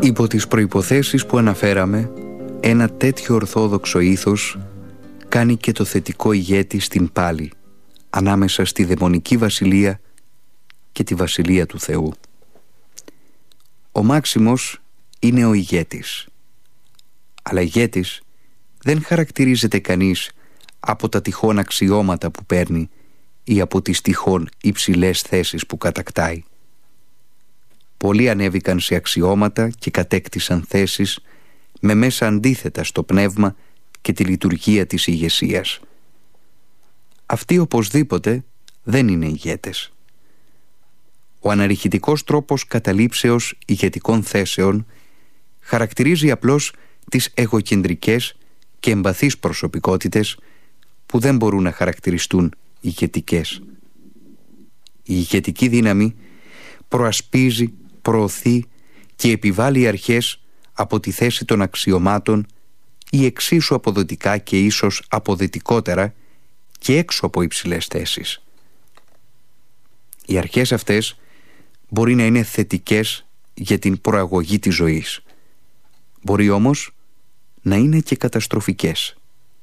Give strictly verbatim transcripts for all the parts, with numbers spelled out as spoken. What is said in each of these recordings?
Υπό τις προϋποθέσεις που αναφέραμε, ένα τέτοιο ορθόδοξο ήθος κάνει και το θετικό ηγέτη στην πάλη ανάμεσα στη δαιμονική βασιλεία και τη βασιλεία του Θεού. Ο Μάξιμος είναι ο ηγέτης, αλλά ηγέτης δεν χαρακτηρίζεται κανείς από τα τυχόν αξιώματα που παίρνει ή από τις τυχόν υψηλές θέσεις που κατακτάει. Πολλοί ανέβηκαν σε αξιώματα και κατέκτησαν θέσεις με μέσα αντίθετα στο πνεύμα και τη λειτουργία της ηγεσίας. Αυτοί οπωσδήποτε δεν είναι ηγέτες. Ο αναρριχητικός τρόπος καταλήψεως ηγετικών θέσεων χαρακτηρίζει απλώς τις εγωκεντρικές και εμπαθείς προσωπικότητες που δεν μπορούν να χαρακτηριστούν ηγετικές. Η ηγετική δύναμη προασπίζει, προωθεί και επιβάλλει αρχές από τη θέση των αξιωμάτων ή εξίσου αποδοτικά και ίσως αποδυτικότερα και έξω από υψηλές θέσεις. Οι αρχές αυτές μπορεί να είναι θετικές για την προαγωγή της ζωής. Μπορεί όμως να είναι και καταστροφικές.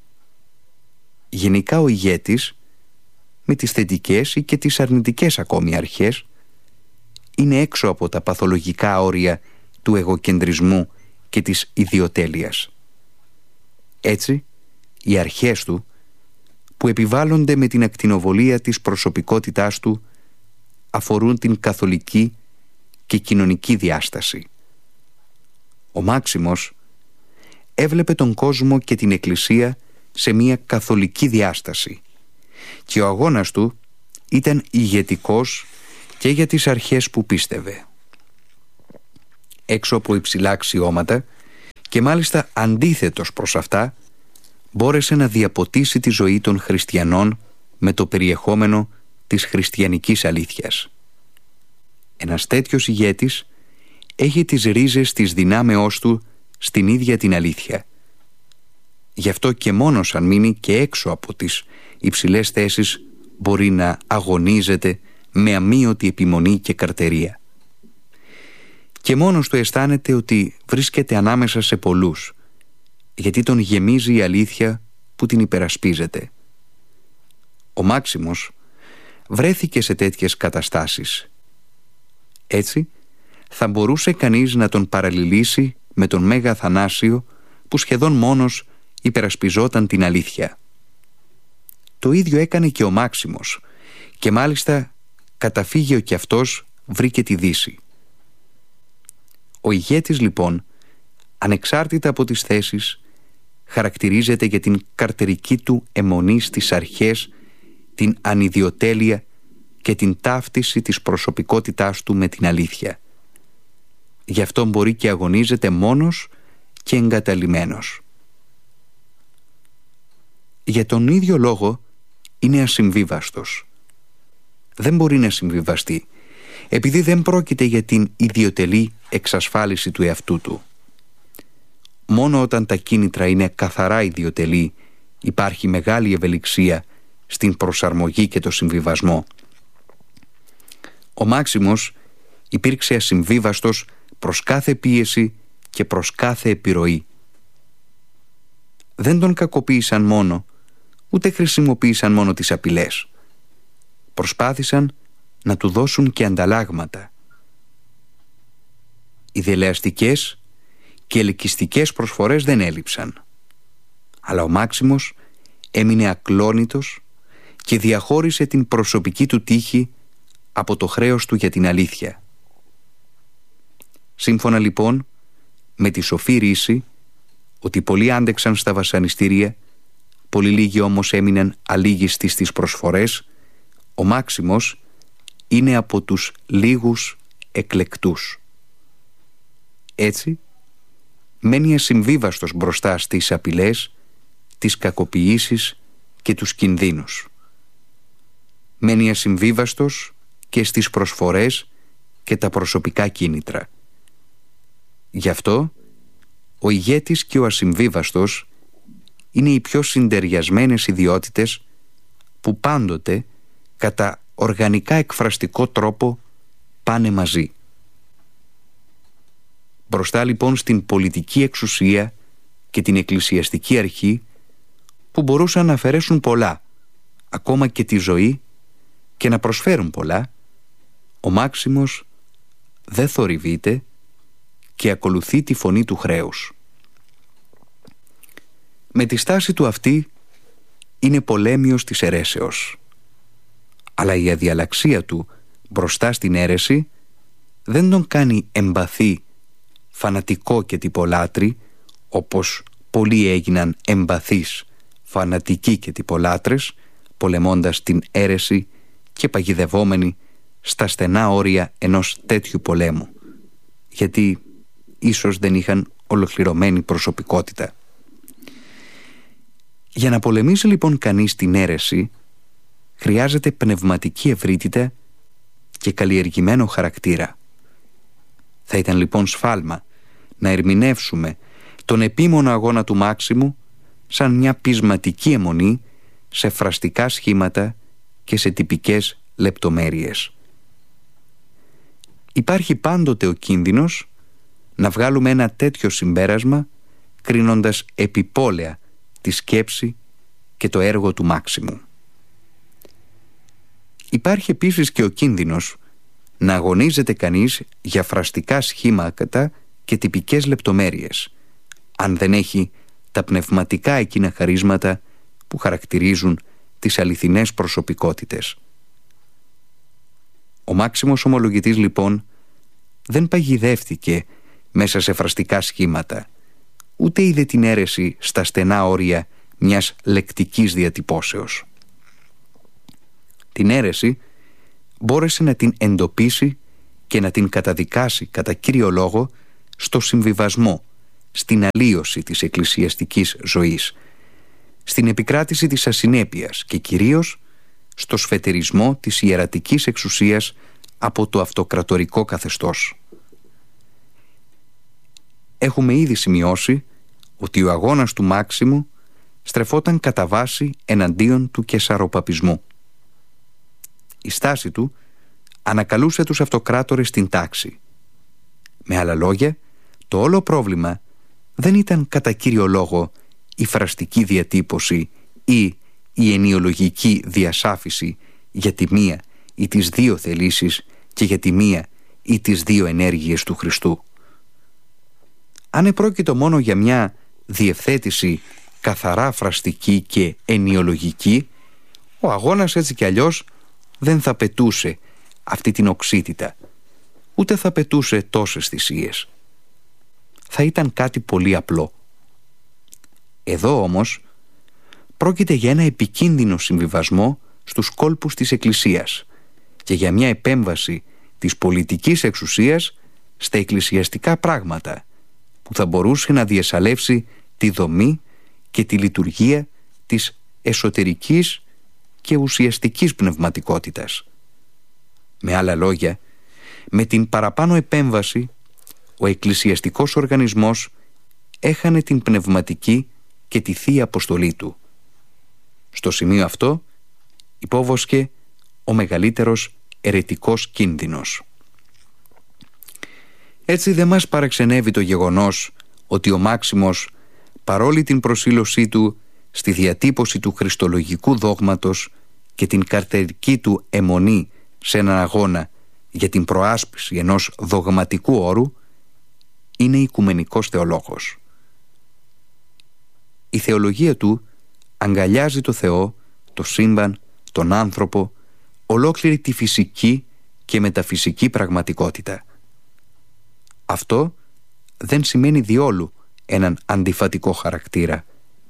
Γενικά ο ηγέτης, με τις θετικές ή και τις αρνητικές ακόμη αρχές, είναι έξω από τα παθολογικά όρια του εγωκεντρισμού και της ιδιοτέλειας. Έτσι, οι αρχές του, που επιβάλλονται με την ακτινοβολία της προσωπικότητάς του, αφορούν την καθολική και κοινωνική διάσταση. Ο Μάξιμος έβλεπε τον κόσμο και την Εκκλησία σε μια καθολική διάσταση και ο αγώνας του ήταν ηγετικός και για τις αρχές που πίστευε. Έξω από υψηλά αξιώματα και μάλιστα αντίθετος προς αυτά, μπόρεσε να διαποτίσει τη ζωή των χριστιανών με το περιεχόμενο της χριστιανικής αλήθειας. Ένας τέτοιος ηγέτης έχει τις ρίζες της δυνάμεώς του στην ίδια την αλήθεια. Γι' αυτό και μόνος αν μείνει και έξω από τις υψηλές θέσεις μπορεί να αγωνίζεται με αμείωτη επιμονή και καρτερία. Και μόνος του αισθάνεται ότι βρίσκεται ανάμεσα σε πολλούς, γιατί τον γεμίζει η αλήθεια που την υπερασπίζεται. Ο Μάξιμος βρέθηκε σε τέτοιες καταστάσεις. Έτσι θα μπορούσε κανείς να τον παραλληλήσει με τον Μέγα Αθανάσιο που σχεδόν μόνος υπερασπιζόταν την αλήθεια. Το ίδιο έκανε και ο Μάξιμος και μάλιστα καταφύγιο κι αυτός βρήκε τη Δύση. Ο ηγέτης λοιπόν, ανεξάρτητα από τις θέσεις, χαρακτηρίζεται για την καρτερική του αιμονή στις αρχές, την ανιδιοτέλεια και την ταύτιση της προσωπικότητάς του με την αλήθεια. Γι' αυτό μπορεί και αγωνίζεται μόνος και εγκαταλειμμένος. Για τον ίδιο λόγο είναι ασυμβίβαστος. Δεν μπορεί να συμβιβαστεί, επειδή δεν πρόκειται για την ιδιωτελή εξασφάλιση του εαυτού του. Μόνο όταν τα κίνητρα είναι καθαρά ιδιωτελή υπάρχει μεγάλη ευελιξία στην προσαρμογή και το συμβιβασμό. Ο Μάξιμος υπήρξε ασυμβίβαστος προς κάθε πίεση και προς κάθε επιρροή. Δεν τον κακοποίησαν μόνο, ούτε χρησιμοποίησαν μόνο τις απειλές. Προσπάθησαν να του δώσουν και ανταλλάγματα. Οι δελεαστικές και ελκυστικές προσφορές δεν έλειψαν. Αλλά ο Μάξιμος έμεινε ακλόνητος και διαχώρισε την προσωπική του τύχη από το χρέος του για την αλήθεια. Σύμφωνα λοιπόν με τη σοφή ρίση ότι πολλοί άντεξαν στα βασανιστήρια, πολύ λίγοι όμως έμειναν αλήγιστοι στις προσφορές, ο Μάξιμος είναι από τους λίγους εκλεκτούς. Έτσι, μένει ασυμβίβαστος μπροστά στις απειλές, τις κακοποιήσεις και τους κινδύνους. Μένει ασυμβίβαστος και στις προσφορές και τα προσωπικά κίνητρα. Γι' αυτό, ο ηγέτης και ο ασυμβίβαστος είναι οι πιο συντεριασμένες ιδιότητες που πάντοτε, κατά οργανικά εκφραστικό τρόπο, πάνε μαζί. Μπροστά λοιπόν στην πολιτική εξουσία και την εκκλησιαστική αρχή, που μπορούσαν να αφαιρέσουν πολλά, ακόμα και τη ζωή, και να προσφέρουν πολλά, ο Μάξιμος δεν θορυβείται και ακολουθεί τη φωνή του χρέους. Με τη στάση του αυτή είναι πολέμιος της αιρέσεως, αλλά η αδιαλαξία του μπροστά στην αίρεση δεν τον κάνει εμπαθή, φανατικό και τυπολάτρη, όπως πολλοί έγιναν εμπαθείς, φανατικοί και τυπολάτρες, πολεμώντας την αίρεση και παγιδευόμενοι στα στενά όρια ενός τέτοιου πολέμου, γιατί ίσως δεν είχαν ολοκληρωμένη προσωπικότητα. Για να πολεμήσει λοιπόν κανείς την αίρεση, χρειάζεται πνευματική ευρύτητα και καλλιεργημένο χαρακτήρα. Θα ήταν λοιπόν σφάλμα να ερμηνεύσουμε τον επίμονο αγώνα του Μάξιμου σαν μια πεισματική αιμονή σε φραστικά σχήματα και σε τυπικές λεπτομέρειες. Υπάρχει πάντοτε ο κίνδυνος να βγάλουμε ένα τέτοιο συμπέρασμα κρίνοντας επιπόλαια τη σκέψη και το έργο του Μάξιμου. Υπάρχει επίσης και ο κίνδυνος να αγωνίζεται κανείς για φραστικά σχήματα και τυπικές λεπτομέρειες, αν δεν έχει τα πνευματικά εκείνα χαρίσματα που χαρακτηρίζουν τις αληθινές προσωπικότητες. Ο Μάξιμος ομολογητής λοιπόν δεν παγιδεύτηκε μέσα σε φραστικά σχήματα, ούτε είδε την αίρεση στα στενά όρια μιας λεκτικής διατυπώσεως. Την αίρεση μπόρεσε να την εντοπίσει και να την καταδικάσει κατά κύριο λόγο στο συμβιβασμό, στην αλλίωση της εκκλησιαστικής ζωής, στην επικράτηση της ασυνέπειας και κυρίως στο σφετερισμό της ιερατικής εξουσίας από το αυτοκρατορικό καθεστώς. Έχουμε ήδη σημειώσει ότι ο αγώνας του Μάξιμου στρεφόταν κατά βάση εναντίον του καισαροπαπισμού. Η στάση του ανακαλούσε τους αυτοκράτορες στην τάξη. Με άλλα λόγια, το όλο πρόβλημα δεν ήταν κατά κύριο λόγο η φραστική διατύπωση ή η ενιολογική διασάφιση για τη μία ή τις δύο θελήσεις και για τη μία ή τις δύο ενέργειες του Χριστού. Αν επρόκειτο μόνο για μια διευθέτηση καθαρά φραστική και ενιολογική, ο αγώνας έτσι κι αλλιώς δεν θα πετούσε αυτή την οξύτητα, ούτε θα πετούσε τόσες θυσίες. Θα ήταν κάτι πολύ απλό. Εδώ όμως πρόκειται για ένα επικίνδυνο συμβιβασμό στους κόλπους της Εκκλησίας και για μια επέμβαση της πολιτικής εξουσίας στα εκκλησιαστικά πράγματα που θα μπορούσε να διασαλεύσει τη δομή και τη λειτουργία της εσωτερικής και ουσιαστικής πνευματικότητας. Με άλλα λόγια, με την παραπάνω επέμβαση, ο εκκλησιαστικός οργανισμός έχανε την πνευματική και τη θεία αποστολή του. Στο σημείο αυτό υπόβοσκε ο μεγαλύτερος αιρετικός κίνδυνος. Έτσι δεν μας παραξενεύει το γεγονός ότι ο Μάξιμος, παρόλη την προσήλωσή του στη διατύπωση του χριστολογικού δόγματος και την καρτερική του αιμονή σε έναν αγώνα για την προάσπιση ενός δογματικού όρου, είναι οικουμενικός θεολόγος. Η θεολογία του αγκαλιάζει το Θεό, το σύμπαν, τον άνθρωπο, ολόκληρη τη φυσική και μεταφυσική πραγματικότητα. Αυτό δεν σημαίνει διόλου έναν αντιφατικό χαρακτήρα.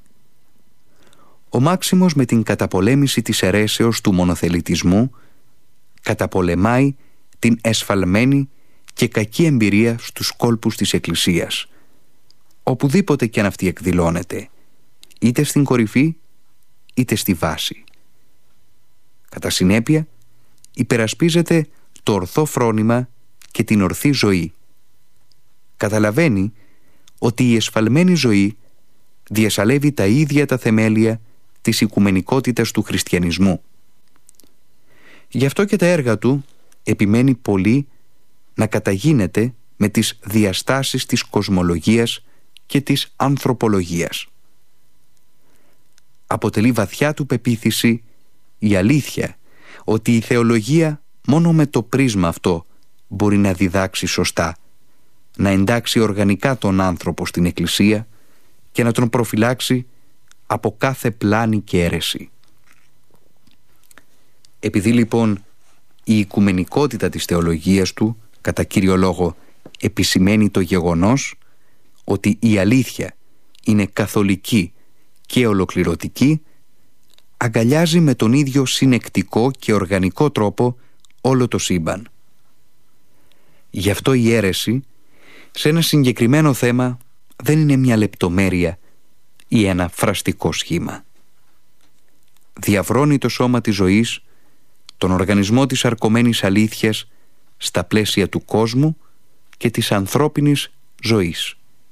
Ο Μάξιμος με την καταπολέμηση της αιρέσεως του μονοθελητισμού καταπολεμάει την εσφαλμένη και κακή εμπειρία στους κόλπους της Εκκλησίας, οπουδήποτε κι αν αυτή εκδηλώνεται, είτε στην κορυφή είτε στη βάση. Κατά συνέπεια, υπερασπίζεται το ορθό φρόνημα και την ορθή ζωή. Καταλαβαίνει ότι η εσφαλμένη ζωή διασαλεύει τα ίδια τα θεμέλια της οικουμενικότητας του χριστιανισμού. Γι' αυτό και τα έργα του επιμένει πολύ να καταγίνεται με τις διαστάσεις της κοσμολογίας και της ανθρωπολογίας. Αποτελεί βαθιά του πεποίθηση η αλήθεια ότι η θεολογία μόνο με το πρίσμα αυτό μπορεί να διδάξει σωστά, να εντάξει οργανικά τον άνθρωπο στην Εκκλησία και να τον προφυλάξει από κάθε πλάνη και αίρεση. Επειδή λοιπόν η οικουμενικότητα της θεολογίας του κατά κύριο λόγο επισημαίνει το γεγονός ότι η αλήθεια είναι καθολική και ολοκληρωτική, αγκαλιάζει με τον ίδιο συνεκτικό και οργανικό τρόπο όλο το σύμπαν. Γι' αυτό η αίρεση σε ένα συγκεκριμένο θέμα δεν είναι μια λεπτομέρεια ή ένα φραστικό σχήμα. Διαβρώνει το σώμα της ζωής, τον οργανισμό της αρκωμένης αλήθειας στα πλαίσια του κόσμου και της ανθρώπινης ζωής.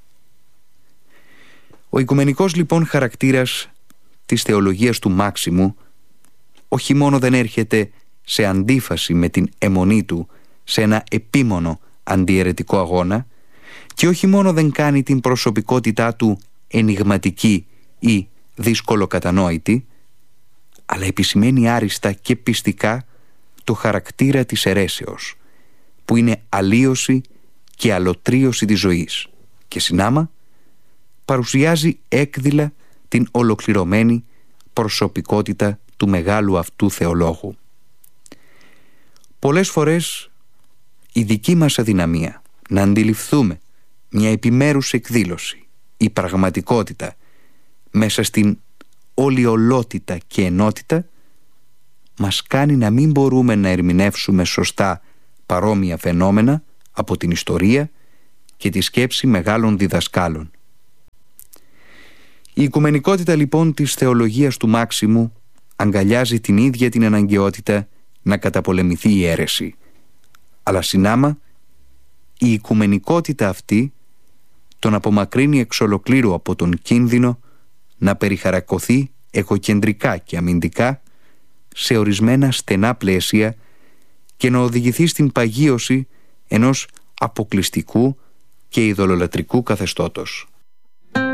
Ο οικουμενικός λοιπόν χαρακτήρας της θεολογίας του Μάξιμου όχι μόνο δεν έρχεται σε αντίφαση με την αιμονή του σε ένα επίμονο αντιαιρετικό αγώνα και όχι μόνο δεν κάνει την προσωπικότητά του ενιγματική ή δύσκολο κατανόητη, αλλά επισημαίνει άριστα και πιστικά το χαρακτήρα της αιρέσεως, που είναι αλλίωση και αλωτρίωση της ζωής και συνάμα παρουσιάζει έκδηλα την ολοκληρωμένη προσωπικότητα του μεγάλου αυτού θεολόγου. Πολλές φορές η δική μας αδυναμία να αντιληφθούμε μια επιμέρους εκδήλωση ή πραγματικότητα μέσα στην ολιολότητα και ενότητα μας κάνει να μην μπορούμε να ερμηνεύσουμε σωστά παρόμοια φαινόμενα από την ιστορία και τη σκέψη μεγάλων διδασκάλων. Η οικουμενικότητα λοιπόν της θεολογίας του Μάξιμου αγκαλιάζει την ίδια την αναγκαιότητα να καταπολεμηθεί η αίρεση, αλλά συνάμα η οικουμενικότητα αυτή τον απομακρύνει εξ ολοκλήρου από τον κίνδυνο να περιχαρακωθεί εγωκεντρικά και αμυντικά σε ορισμένα στενά πλαίσια και να οδηγηθεί στην παγίωση ενός αποκλειστικού και ειδωλολατρικού καθεστώτος.